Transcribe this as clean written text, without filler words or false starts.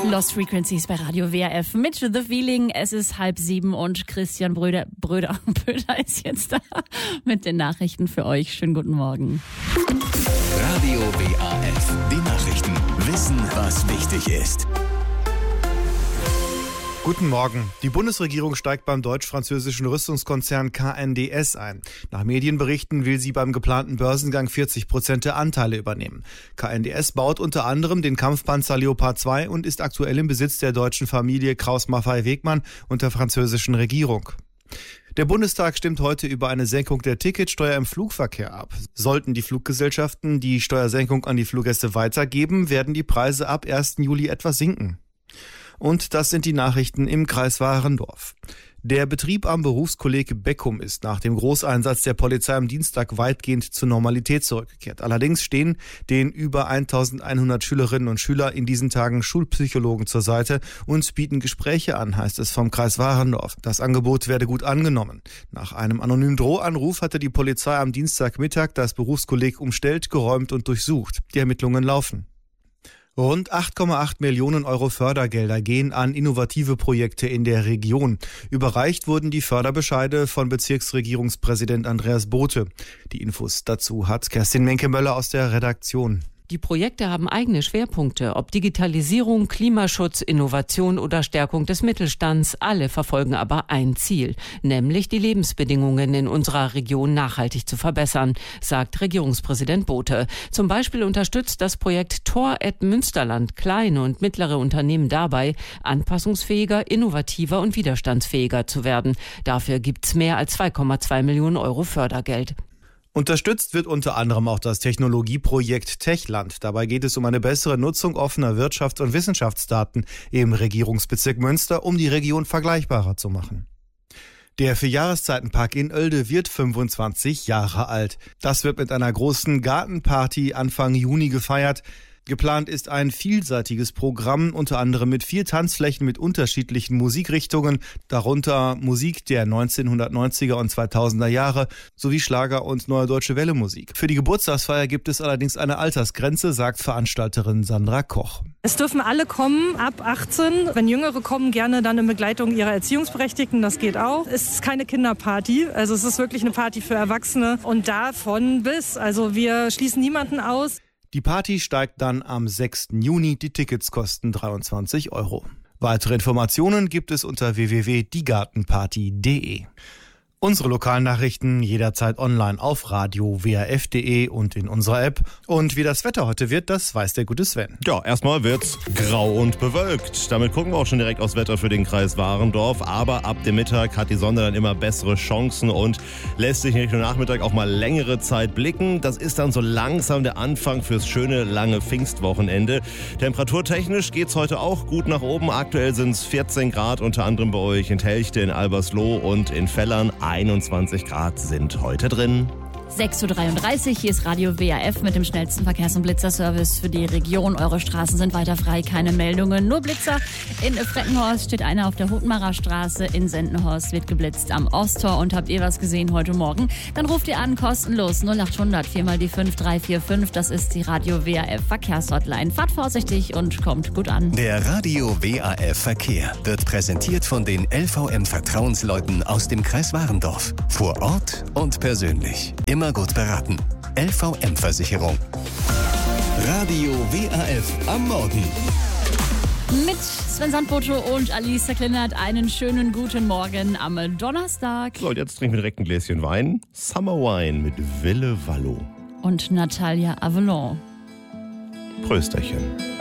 Lost Frequencies bei Radio WRF mit The Feeling. Es ist 6:30 und Christian Bröder ist jetzt da mit den Nachrichten für euch. Schönen guten Morgen. Radio WRF, die Nachrichten. Wissen, was wichtig ist. Guten Morgen. Die Bundesregierung steigt beim deutsch-französischen Rüstungskonzern KNDS ein. Nach Medienberichten will sie beim geplanten Börsengang 40% der Anteile übernehmen. KNDS baut unter anderem den Kampfpanzer Leopard 2 und ist aktuell im Besitz der deutschen Familie Krauss-Maffei-Wegmann und der französischen Regierung. Der Bundestag stimmt heute über eine Senkung der Ticketsteuer im Flugverkehr ab. Sollten die Fluggesellschaften die Steuersenkung an die Fluggäste weitergeben, werden die Preise ab 1. Juli etwas sinken. Und das sind die Nachrichten im Kreis Warendorf. Der Betrieb am Berufskolleg Beckum ist nach dem Großeinsatz der Polizei am Dienstag weitgehend zur Normalität zurückgekehrt. Allerdings stehen den über 1100 Schülerinnen und Schüler in diesen Tagen Schulpsychologen zur Seite und bieten Gespräche an, heißt es vom Kreis Warendorf. Das Angebot werde gut angenommen. Nach einem anonymen Drohanruf hatte die Polizei am Dienstagmittag das Berufskolleg umstellt, geräumt und durchsucht. Die Ermittlungen laufen. Rund 8,8 Millionen Euro Fördergelder gehen an innovative Projekte in der Region. Überreicht wurden die Förderbescheide von Bezirksregierungspräsident Andreas Bothe. Die Infos dazu hat Kerstin Menke-Möller aus der Redaktion. Die Projekte haben eigene Schwerpunkte, ob Digitalisierung, Klimaschutz, Innovation oder Stärkung des Mittelstands. Alle verfolgen aber ein Ziel, nämlich die Lebensbedingungen in unserer Region nachhaltig zu verbessern, sagt Regierungspräsident Bothe. Zum Beispiel unterstützt das Projekt Tor et Münsterland kleine und mittlere Unternehmen dabei, anpassungsfähiger, innovativer und widerstandsfähiger zu werden. Dafür gibt's mehr als 2,2 Millionen Euro Fördergeld. Unterstützt wird unter anderem auch das Technologieprojekt Techland. Dabei geht es um eine bessere Nutzung offener Wirtschafts- und Wissenschaftsdaten im Regierungsbezirk Münster, um die Region vergleichbarer zu machen. Der Vierjahreszeitenpark in Oelde wird 25 Jahre alt. Das wird mit einer großen Gartenparty Anfang Juni gefeiert. Geplant ist ein vielseitiges Programm, unter anderem mit 4 Tanzflächen mit unterschiedlichen Musikrichtungen, darunter Musik der 1990er und 2000er Jahre sowie Schlager und Neue Deutsche Welle Musik. Für die Geburtstagsfeier gibt es allerdings eine Altersgrenze, sagt Veranstalterin Sandra Koch. Es dürfen alle kommen, ab 18. Wenn Jüngere kommen, gerne dann in Begleitung ihrer Erziehungsberechtigten, das geht auch. Es ist keine Kinderparty, also es ist wirklich eine Party für Erwachsene und davon bis. Also wir schließen niemanden aus. Die Party steigt dann am 6. Juni. Die Tickets kosten 23 Euro. Weitere Informationen gibt es unter www.diegartenparty.de. Unsere lokalen Nachrichten jederzeit online auf radio-wrf.de und in unserer App. Und wie das Wetter heute wird, das weiß der gute Sven. Ja, erstmal wird's grau und bewölkt. Damit gucken wir auch schon direkt aufs Wetter für den Kreis Warendorf. Aber ab dem Mittag hat die Sonne dann immer bessere Chancen und lässt sich in Richtung Nachmittag auch mal längere Zeit blicken. Das ist dann so langsam der Anfang fürs schöne, lange Pfingstwochenende. Temperaturtechnisch geht's heute auch gut nach oben. Aktuell sind's 14 Grad, unter anderem bei euch in Telchte, in Albersloh und in Fellern. 21 Grad sind heute drin. 6:33 Uhr, hier ist Radio WRF mit dem schnellsten Verkehrs- und Blitzerservice für die Region. Eure Straßen sind weiter frei, keine Meldungen, nur Blitzer. In Freckenhorst steht einer auf der Hotmarer Straße, in Sendenhorst wird geblitzt am Osttor. Und habt ihr was gesehen heute Morgen? Dann ruft ihr an, kostenlos 0800 4 die 5345. Das ist die Radio WRF Verkehrshotline. Fahrt vorsichtig und kommt gut an. Der Radio WRF Verkehr wird präsentiert von den LVM-Vertrauensleuten aus dem Kreis Warendorf. Vor Ort und persönlich. Immer gut beraten. LVM-Versicherung. Radio WRF am Morgen. Mit Sven Sandboto und Alice Kleinert einen schönen guten Morgen am Donnerstag. So, und jetzt trinken wir direkt ein Gläschen Wein. Summer Wine mit Ville Vallo. Und Natalia Avalon. Prösterchen.